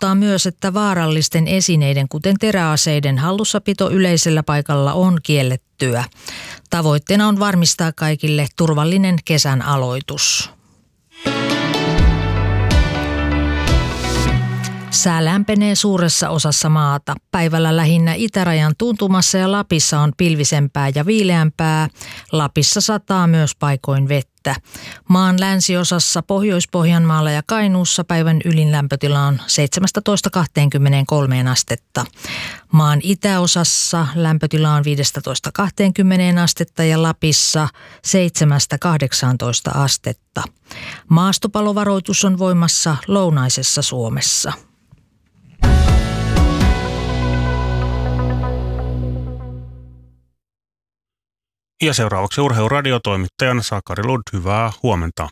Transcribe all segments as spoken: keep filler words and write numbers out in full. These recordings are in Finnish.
muistuttaa myös, että vaarallisten esineiden, kuten teräaseiden, hallussapito yleisellä paikalla on kiellettyä. Tavoitteena on varmistaa kaikille turvallinen kesän aloitus. Sää lämpenee suuressa osassa maata. Päivällä lähinnä itärajan tuntumassa ja Lapissa on pilvisempää ja viileämpää. Lapissa sataa myös paikoin vettä. Maan länsiosassa Pohjois-Pohjanmaalla ja Kainuussa päivän ylin lämpötila on seitsemästätoista kahteenkymmeneenkolmeen astetta. Maan itäosassa lämpötila on viidestätoista kahteenkymmeneen astetta ja Lapissa seitsemästä kahdeksaantoista astetta. Maastopalovaroitus on voimassa lounaisessa Suomessa. Ja seuraavaksi urheiluradiotoimittajana Sakari Lund, hyvää huomenta.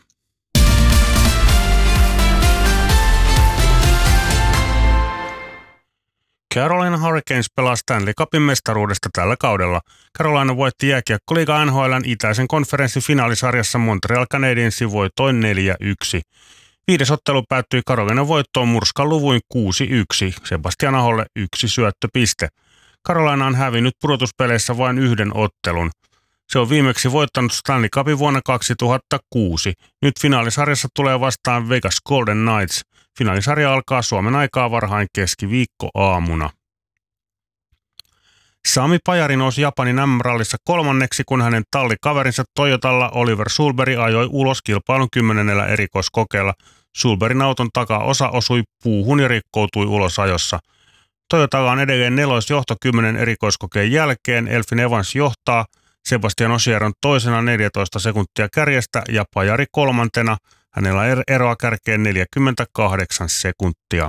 Carolina Hurricanes pelaa Stanley Cupin mestaruudesta tällä kaudella. Carolina voitti jääkiekkoliiga N H L:n itäisen konferenssin finaalisarjassa Montreal Canadiensin voitoin neljä yksi. Viides ottelu päättyi Carolinan voittoon murskanluvuin kuusi yksi. Sebastian Aholle yksi syöttöpiste. Carolina on hävinnyt pudotuspeleissä vain yhden ottelun. Se on viimeksi voittanut Stanley Cupin vuonna kaksituhattakuusi. Nyt finaalisarjassa tulee vastaan Vegas Golden Knights. Finaalisarja alkaa Suomen aikaa varhain keskiviikkoaamuna. Sami Pajari nousi Japanin M M-rallissa kolmanneksi, kun hänen tallikaverinsa Toyotalla Oliver Sulberg ajoi ulos kilpailun kymmenennellä erikoiskokeella. Sulbergin auton takaosa osui puuhun ja rikkoutui ulos ajossa. Toyotalla on edelleen nelosjohto kymmenen erikoiskokeen jälkeen. Elfin Evans johtaa, Sebastian Ogier on toisena neljätoista sekuntia kärjestä ja Pajari kolmantena. Hänellä on eroa kärkeen neljäkymmentäkahdeksan sekuntia.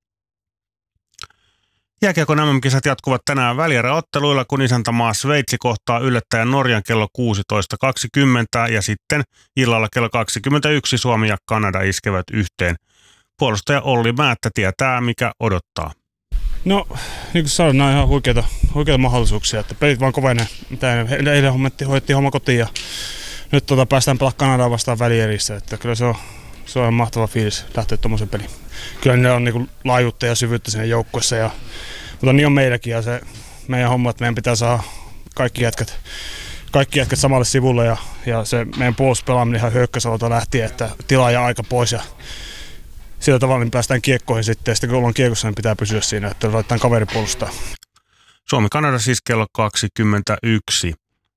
Jääkiekon M M-kisat jatkuvat tänään välieräotteluilla, kun isäntämaa Sveitsi kohtaa yllättäjän Norjan kello kuusitoista kaksikymmentä ja sitten illalla kello kaksikymmentäyksi Suomi ja Kanada iskevät yhteen. Puolustaja Olli Määttä tietää, mikä odottaa. No, niin kuin sanoin, nämä on ihan huikeita, huikeita mahdollisuuksia, että pelit vaan kovenee. Eilen hoidettiin homma kotiin ja nyt tuota, päästään pelaamaan Kanadaa vastaan välierissä, että kyllä se on, se on ihan mahtava fiilis lähteä tuommoisen peliin. Kyllä ne on niin kuin laajuutta ja syvyyttä siinä joukkueessa, ja, mutta niin on meilläkin ja se meidän homma, että meidän pitää saada kaikki jätkät, kaikki jätkät samalle sivulle ja, ja se meidän puolustuspelaaminen ihan hyökkäysalalta lähtien, että tilaa ja aika pois ja sillä tavalla niin päästään kiekkoihin sitten ja sitten kun ollaan kiekossa, niin pitää pysyä siinä, että laitetaan kaveri puolustaa. Suomi-Kanada siis kello kaksikymmentäyksi.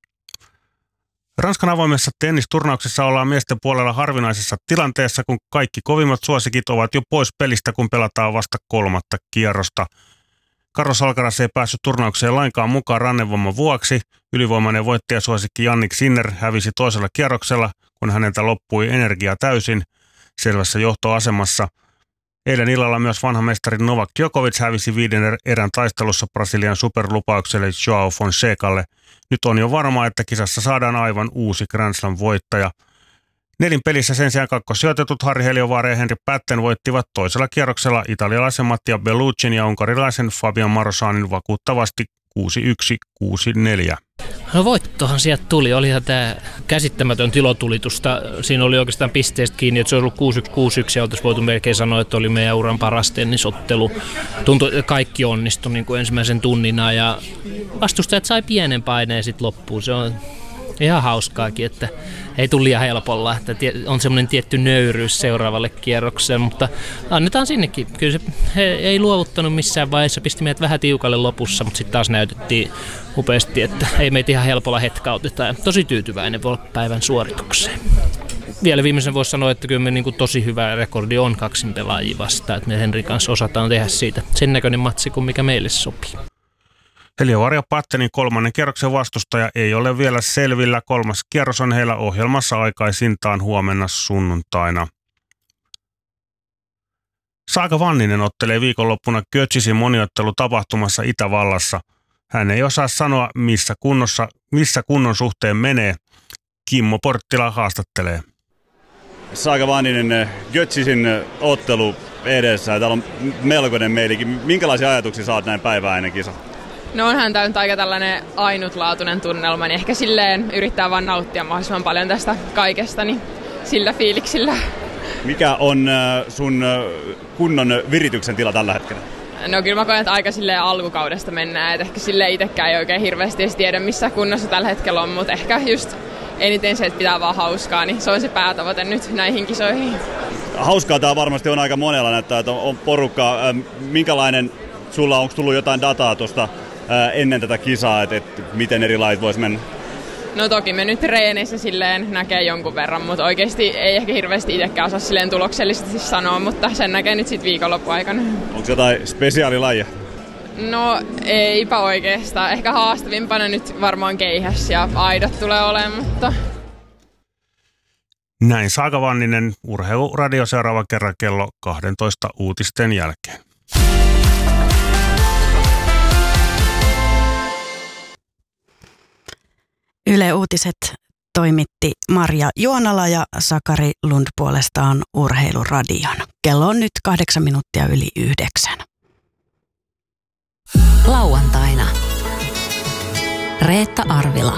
Ranskan avoimessa tennisturnauksessa ollaan miesten puolella harvinaisessa tilanteessa, kun kaikki kovimmat suosikit ovat jo pois pelistä, kun pelataan vasta kolmatta kierrosta. Carlos Alcaraz ei päässyt turnaukseen lainkaan mukaan rannevamman vuoksi. Ylivoimainen voittajasuosikki Jannik Sinner hävisi toisella kierroksella, kun häneltä loppui energia täysin selvässä johtoasemassa. Eilen illalla myös vanha mestari Novak Djokovic hävisi viiden erän taistelussa Brasilian superlupaukselle Joao Fonsecalle. Nyt on jo varmaa, että kisassa saadaan aivan uusi Grand Slam-voittaja. Nelin pelissä sen sijaan kakkossijoitetut Harri Heliovaara ja Henri Pätten voittivat toisella kierroksella italialaisen Mattia Belluccin ja unkarilaisen Fabian Marosanin vakuuttavasti kuusi yksi kuusi neljä. No voittohan sieltä tuli. Olihan tämä käsittämätön tilotulitusta. Siinä oli oikeastaan pisteestä kiinni, että se olisi ollut kuusi yksi kuusi yksi ja oltaisiin voitu melkein sanoa, että oli meidän uran paras tennisottelu. Tuntui, että kaikki onnistui niin kuin ensimmäisen tunnina ja vastustajat sai pienen paineen sitten loppuun. Se on ihan hauskaakin, että ei tule liian helpolla, että on semmoinen tietty nöyryys seuraavalle kierrokselle, mutta annetaan sinnekin. Kyllä se he ei luovuttanut missään vaiheessa, pisti meidät vähän tiukalle lopussa, mutta sitten taas näytettiin upeasti, että ei meitä ihan helpolla hetkauteta ja tosi tyytyväinen voi olla päivän suoritukseen. Vielä viimeisen voisi sanoa, että kyllä me niin kuin tosi hyvä rekordi on kaksin pelaajia vastaan, että me Henrin kanssa osataan tehdä siitä sen näköinen matsi kuin mikä meille sopii. Heliovaara ja Pattenin kolmannen kierroksen vastustaja ei ole vielä selvillä. Kolmas kierros on heillä ohjelmassa aikaisintaan huomenna sunnuntaina. Saga Vanninen ottelee viikonloppuna Götzisin moniottelutapahtumassa Itävallassa. Hän ei osaa sanoa, missä, kunnossa, missä kunnon suhteen menee. Kimmo Porttila haastattelee. Saga Vanninen, Götzisin ottelu edessä. Täällä on melkoinen meilikin. Minkälaisia ajatuksia saat näin päivää ennen kisa? No onhan tämä nyt aika tällainen ainutlaatuinen tunnelma, niin ehkä silleen yrittää vaan nauttia mahdollisimman paljon tästä kaikesta, niin sillä fiiliksillä. Mikä on sun kunnon virityksen tila tällä hetkellä? No kyllä mä koen, että aika silleen alkukaudesta mennään, että ehkä silleen itsekään ei oikein hirveästi edes tiedä, missä kunnossa tällä hetkellä on, mutta ehkä just eniten se, että pitää vaan hauskaa, niin se on se päätavoite nyt näihin kisoihin. Hauskaa tämä varmasti on aika monella, että on porukka. Minkälainen sulla on, onko tullut jotain dataa tuosta ennen tätä kisaa, että, että miten eri lajit vois mennä? No toki me nyt treeneissä silleen näkee jonkun verran, mutta oikeasti ei ehkä hirveästi itsekään osaa silleen tuloksellisesti sanoa, mutta sen näkee nyt sitten viikonloppuaikana. Onko jotain spesiaalilajia? No eipä oikeastaan. Ehkä haastavimpana nyt varmaan keihäs ja aidat tulee olemaan, mutta... Näin Saga Vanninen, Urheiluradio seuraava kerran kello kaksitoista uutisten jälkeen. Yle Uutiset toimitti Marja Juonala ja Sakari Lund puolestaan Urheiluradion. Kello on nyt kahdeksan minuuttia yli yhdeksän. Lauantaina. Reetta Arvila.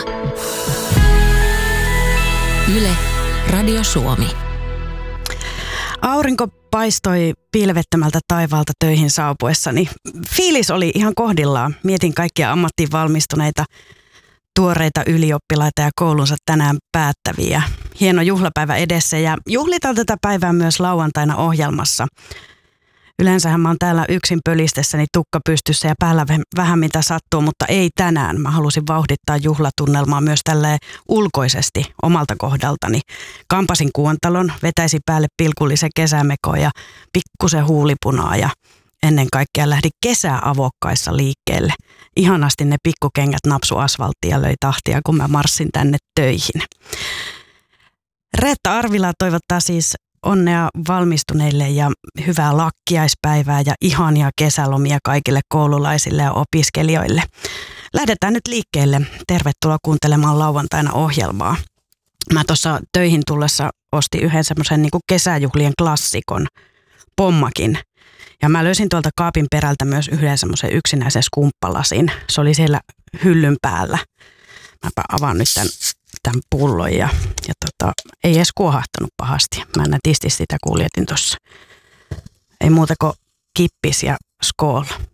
Yle Radio Suomi. Aurinko paistoi pilvettömältä taivaalta töihin saapuessani. Fiilis oli ihan kohdillaan. Mietin kaikkia ammattiin valmistuneita, tuoreita ylioppilaita ja koulunsa tänään päättäviä. Hieno juhlapäivä edessä ja juhlitaan tätä päivää myös lauantaina ohjelmassa. Yleensähän mä oon täällä yksin pölistessäni tukka pystyssä ja päällä vähän mitä sattuu, mutta ei tänään. Mä halusin vauhdittaa juhlatunnelmaa myös tälleen ulkoisesti omalta kohdaltani. Kampasin Kuontalon, vetäisin päälle pilkullisen kesämekoon ja pikkusen huulipunaa ja ennen kaikkea lähdin kesäavokkaissa liikkeelle. Ihanasti ne pikkukengät napsu asfalttia ja löi tahtia, kun mä marssin tänne töihin. Reetta Arvila toivottaa siis onnea valmistuneille ja hyvää lakkiaispäivää ja ihania kesälomia kaikille koululaisille ja opiskelijoille. Lähdetään nyt liikkeelle. Tervetuloa kuuntelemaan lauantaina ohjelmaa. Mä tuossa töihin tullessa ostin yhden semmoisen niin kuin kesäjuhlien klassikon, Pommakin. Ja mä löysin tuolta kaapin perältä myös yhden semmoisen yksinäisen skumppalasin. Se oli siellä hyllyn päällä. Mäpä avaan nyt tämän, tämän pullon ja, ja tota, ei edes kuohahtanut pahasti. Mä nätisti sitä kuljetin tuossa. Ei muuta kuin kippis ja skool.